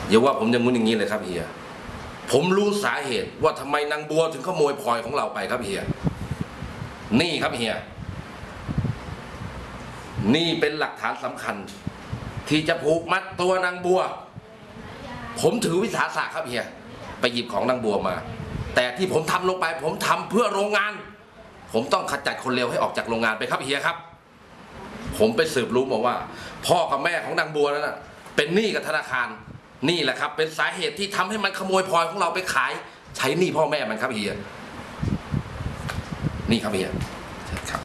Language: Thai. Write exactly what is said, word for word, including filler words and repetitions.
อย่าว่าผมอย่างงู้นอย่างนี้เลยครับเฮียผมรู้สาเหตุว่าทำไมนางบัวถึงขโมยพลอยของเราไปครับเฮียนี่ครับเฮียนี่เป็นหลักฐานสำคัญที่จะผูกมัดตัวนางบัวผมถือวิสาสะครับเฮียไปหยิบของนางบัวมาแต่ที่ผมทำลงไปผมทำเพื่อโรงงานผมต้องขจัดคนเลวให้ออกจากโรงงานไปครับเฮียครับผมไปสืบรู้มาว่าพ่อกับแม่ของนางบัวนั้นนะเป็นหนี้กับธนาคารนี่แหละครับเป็นสาเหตุที่ทำให้มันขโมยพลอยของเราไปขายใช้หนี้พ่อแม่มันครับเฮียนี่ครับเฮีย